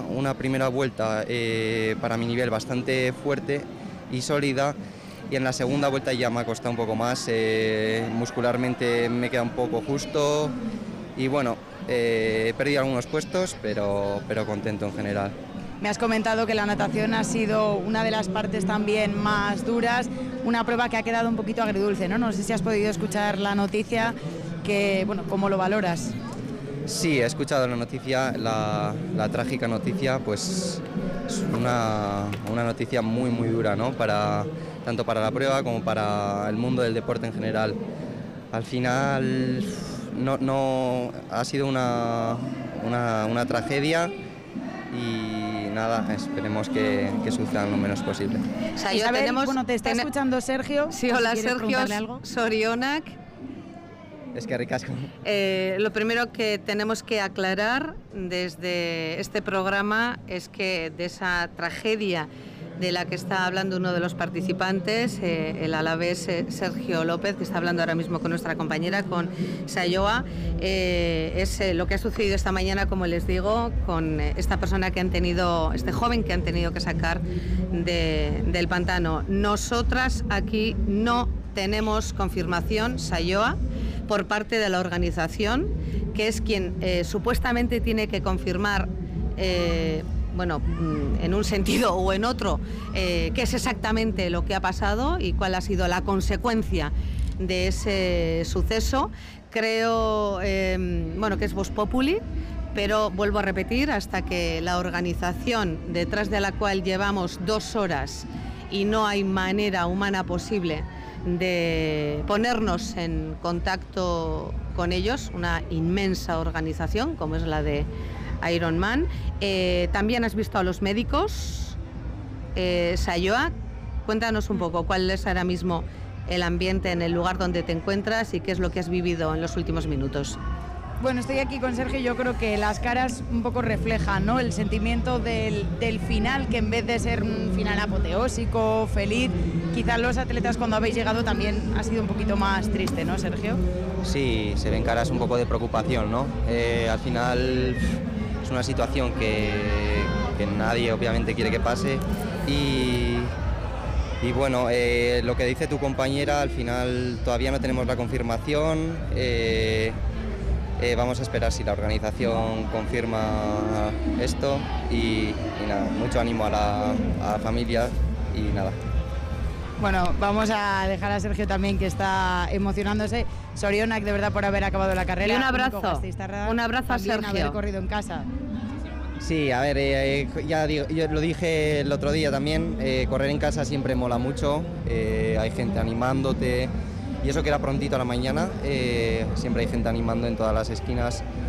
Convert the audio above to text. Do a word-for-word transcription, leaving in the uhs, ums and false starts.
una primera vuelta eh, para mi nivel bastante fuerte y sólida, y en la segunda vuelta ya me ha costado un poco más, eh, muscularmente me queda un poco justo y bueno, eh, he perdido algunos puestos, pero, pero contento en general. Me has comentado que la natación ha sido una de las partes también más duras, una prueba que ha quedado un poquito agridulce, ¿no? No sé si has podido escuchar la noticia, que, bueno, ¿cómo lo valoras? Sí, he escuchado la noticia, la, la trágica noticia, pues es una, una noticia muy muy dura, ¿no? Para, tanto para la prueba como para el mundo del deporte en general. Al final no, no ha sido una, una, una tragedia y nada, esperemos que, que suceda lo menos posible. O sea, Isabel, tenemos, bueno, te está ten... escuchando Sergio. Sí, hola, Sergio Sorionak. Es que ricasco. Eh, lo primero que tenemos que aclarar desde este programa es que de esa tragedia de la que está hablando uno de los participantes, eh, el alavés eh, Sergio López, que está hablando ahora mismo con nuestra compañera, con Sayoa, eh, es eh, lo que ha sucedido esta mañana, como les digo, con eh, esta persona que han tenido, este joven que han tenido que sacar de, del pantano. Nosotras aquí no tenemos confirmación, Sayoa, por parte de la organización, que es quien eh, supuestamente tiene que confirmar, eh, bueno, en un sentido o en otro, eh, qué es exactamente lo que ha pasado y cuál ha sido la consecuencia de ese suceso. Creo, eh, bueno, que es Vox Populi, pero vuelvo a repetir, hasta que la organización detrás de la cual llevamos dos horas y no hay manera humana posible de ponernos en contacto con ellos, una inmensa organización como es la de Ironman. Eh, también has visto a los médicos, eh, Sayoa, cuéntanos un poco cuál es ahora mismo el ambiente en el lugar donde te encuentras y qué es lo que has vivido en los últimos minutos. Bueno, estoy aquí con Sergio y yo creo que las caras un poco reflejan, ¿no?, el sentimiento del, del final, que en vez de ser un final apoteósico, feliz, quizás los atletas cuando habéis llegado también ha sido un poquito más triste, ¿no, Sergio? Sí, se ven caras un poco de preocupación, ¿no? Eh, al final es una situación que, que nadie obviamente quiere que pase y... Y bueno, eh, lo que dice tu compañera, al final todavía no tenemos la confirmación. Eh, Eh, vamos a esperar si la organización confirma esto y, y nada, mucho ánimo a la, a la familia y nada. Bueno, vamos a dejar a Sergio también, que está emocionándose. Sorionak, de verdad, por haber acabado la carrera. Y un abrazo, un abrazo a Sergio. Haber corrido en casa. Sí, a ver, eh, ya digo, yo lo dije el otro día también, eh, correr en casa siempre mola mucho, eh, hay gente animándote. Y eso que era prontito a la mañana, eh, siempre hay gente animando en todas las esquinas.